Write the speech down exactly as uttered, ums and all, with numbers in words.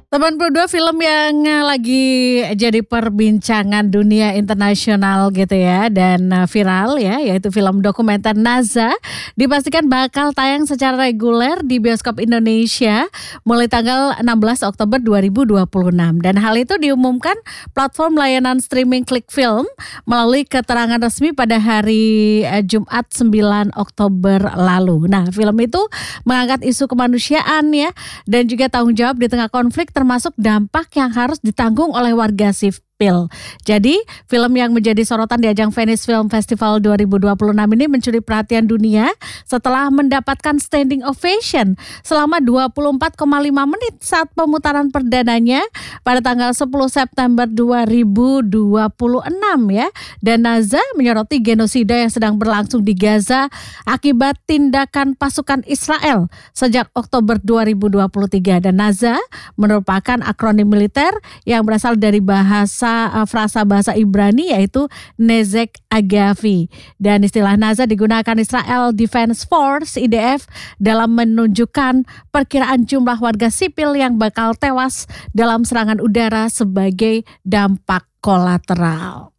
delapan puluh dua film yang eh, lagi jadi perbincangan dunia internasional gitu ya dan eh, viral ya, yaitu film dokumenter Naza dipastikan bakal tayang secara reguler di bioskop Indonesia mulai tanggal enam belas Oktober dua ribu dua puluh enam, dan hal itu diumumkan platform layanan streaming Klik Film melalui keterangan resmi pada hari eh, Jumat sembilan Oktober lalu. Nah, film itu mengangkat isu kemanusiaan ya, dan juga tanggung jawab di tengah konflik, termasuk dampak yang harus ditanggung oleh warga sipil. Jadi, film yang menjadi sorotan di ajang Venice Film Festival dua ribu dua puluh enam ini mencuri perhatian dunia setelah mendapatkan standing ovation selama dua puluh empat koma lima menit saat pemutaran perdananya pada tanggal sepuluh September dua ribu dua puluh enam ya. Dan Naza menyoroti genosida yang sedang berlangsung di Gaza akibat tindakan pasukan Israel sejak Oktober dua ribu dua puluh tiga. Dan Naza merupakan akronim militer yang berasal dari bahasa uh, frasa bahasa Ibrani yaitu Nezek Agavi. Dan istilah Naza digunakan Israel Defense Force I D F dalam menunjukkan perkiraan jumlah warga sipil yang bakal tewas dalam serangan udara sebagai dampak kolateral.